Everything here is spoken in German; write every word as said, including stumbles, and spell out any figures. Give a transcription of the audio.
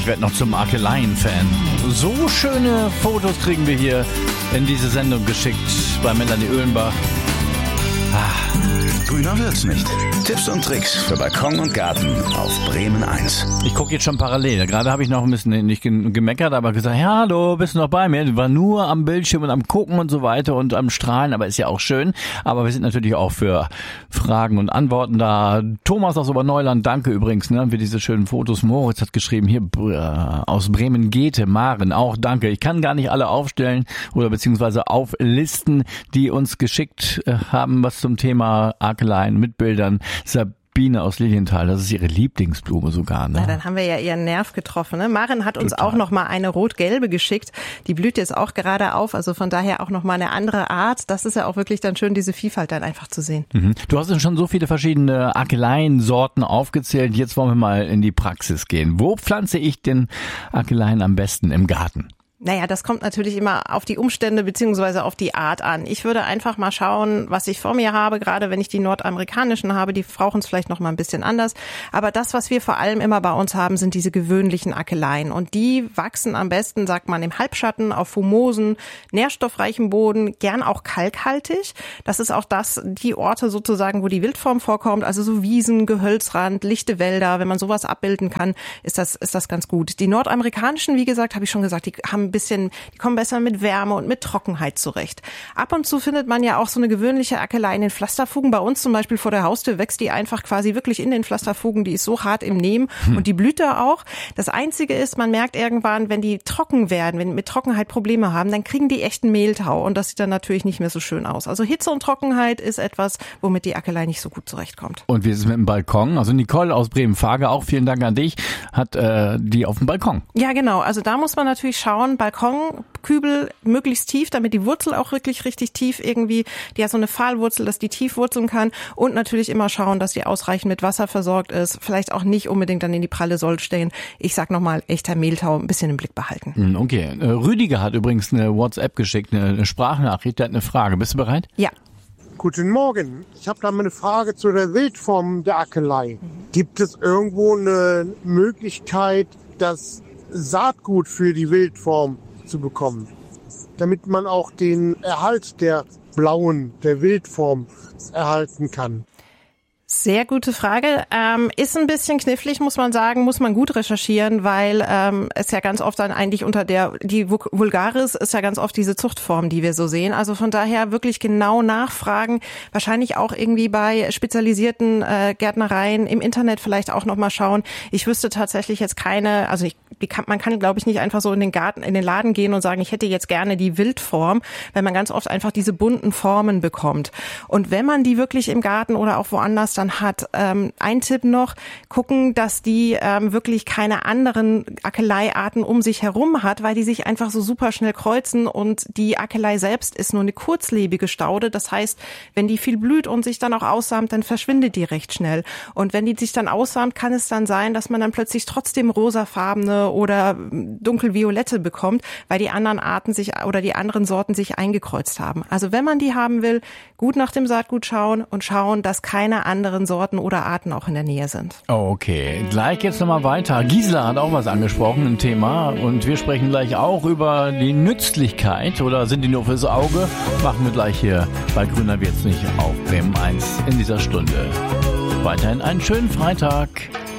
werde noch zum Akeleien-Fan. So schöne Fotos kriegen wir hier in diese Sendung geschickt bei Melanie Oehlenbach. Ah. Grüner wird's nicht. Tipps und Tricks für Balkon und Garten auf Bremen eins. Ich gucke jetzt schon parallel. Gerade habe ich noch ein bisschen nicht gemeckert, aber gesagt, ja, hallo, bist du noch bei mir? Du war nur am Bildschirm und am Gucken und so weiter und am Strahlen, aber ist ja auch schön. Aber wir sind natürlich auch für Fragen und Antworten da. Thomas aus Oberneuland, danke übrigens, ne, für diese schönen Fotos. Moritz hat geschrieben, hier äh, aus Bremen-Gete, Maren, auch danke. Ich kann gar nicht alle aufstellen oder beziehungsweise auflisten, die uns geschickt äh, haben, was zum Thema Akeleien mit Bildern. Sabine aus Lilienthal, das ist ihre Lieblingsblume sogar. Ne? Na, dann haben wir ja ihren Nerv getroffen. Ne? Maren hat uns Total. auch noch mal eine rot-gelbe geschickt. Die blüht jetzt auch gerade auf, also von daher auch noch mal eine andere Art. Das ist ja auch wirklich dann schön, diese Vielfalt dann einfach zu sehen. Mhm. Du hast uns schon so viele verschiedene Akeleien-Sorten aufgezählt. Jetzt wollen wir mal in die Praxis gehen. Wo pflanze ich den Akeleien am besten im Garten? Naja, das kommt natürlich immer auf die Umstände beziehungsweise auf die Art an. Ich würde einfach mal schauen, was ich vor mir habe, gerade wenn ich die nordamerikanischen habe, die brauchen es vielleicht noch mal ein bisschen anders. Aber das, was wir vor allem immer bei uns haben, sind diese gewöhnlichen Akeleien. Und die wachsen am besten, sagt man, im Halbschatten, auf humosen, nährstoffreichem Boden, gern auch kalkhaltig. Das ist auch das, die Orte sozusagen, wo die Wildform vorkommt, also so Wiesen, Gehölzrand, lichte Wälder. Wenn man sowas abbilden kann, ist das, ist das ganz gut. Die nordamerikanischen, wie gesagt, habe ich schon gesagt, die haben ein bisschen, die kommen besser mit Wärme und mit Trockenheit zurecht. Ab und zu findet man ja auch so eine gewöhnliche Akelei in den Pflasterfugen. Bei uns zum Beispiel vor der Haustür wächst die einfach quasi wirklich in den Pflasterfugen. Die ist so hart im Nehmen hm. und die blüht da auch. Das Einzige ist, man merkt irgendwann, wenn die trocken werden, wenn die mit Trockenheit Probleme haben, dann kriegen die echten Mehltau und das sieht dann natürlich nicht mehr so schön aus. Also Hitze und Trockenheit ist etwas, womit die Akelei nicht so gut zurechtkommt. Und wie ist es mit dem Balkon? Also Nicole aus Bremen-Farge, auch vielen Dank an dich, hat äh, die auf dem Balkon. Ja, genau. Also da muss man natürlich schauen, Balkonkübel möglichst tief, damit die Wurzel auch wirklich richtig tief irgendwie, die hat so eine Pfahlwurzel, dass die tief wurzeln kann und natürlich immer schauen, dass die ausreichend mit Wasser versorgt ist. Vielleicht auch nicht unbedingt dann in die pralle Säule stehen. Ich sag nochmal, echter Mehltau ein bisschen im Blick behalten. Okay. Rüdiger hat übrigens eine WhatsApp geschickt, eine Sprachnachricht, der hat eine Frage. Bist du bereit? Ja. Guten Morgen. Ich habe da mal eine Frage zu der Wildform der Akelei. Gibt es irgendwo eine Möglichkeit, das Saatgut für die Wildform zu bekommen, damit man auch den Erhalt der blauen, der Wildform erhalten kann? Sehr gute Frage. Ähm, ist ein bisschen knifflig, muss man sagen, muss man gut recherchieren, weil ähm, es ja ganz oft dann eigentlich unter der, die Vulgaris ist ja ganz oft diese Zuchtform, die wir so sehen. Also von daher wirklich genau nachfragen, wahrscheinlich auch irgendwie bei spezialisierten äh, Gärtnereien im Internet vielleicht auch nochmal schauen. Ich wüsste tatsächlich jetzt keine, also ich, die kann, man kann, glaube ich, nicht einfach so in den Garten, in den Laden gehen und sagen, ich hätte jetzt gerne die Wildform, weil man ganz oft einfach diese bunten Formen bekommt. Und wenn man die wirklich im Garten oder auch woanders dann hat. Ähm, ein Tipp noch, gucken, dass die ähm, wirklich keine anderen Akeleiarten um sich herum hat, weil die sich einfach so super schnell kreuzen und die Akelei selbst ist nur eine kurzlebige Staude. Das heißt, wenn die viel blüht und sich dann auch aussamt, dann verschwindet die recht schnell. Und wenn die sich dann aussamt, kann es dann sein, dass man dann plötzlich trotzdem rosafarbene oder dunkelviolette bekommt, weil die anderen Arten sich oder die anderen Sorten sich eingekreuzt haben. Also wenn man die haben will, gut nach dem Saatgut schauen und schauen, dass keine anderen Sorten oder Arten auch in der Nähe sind. Okay, gleich geht's nochmal weiter. Gisela hat auch was angesprochen, ein Thema. Und wir sprechen gleich auch über die Nützlichkeit. Oder sind die nur fürs Auge? Machen wir gleich hier bei Grüner wird's nicht auf Bremen eins in dieser Stunde. Weiterhin einen schönen Freitag.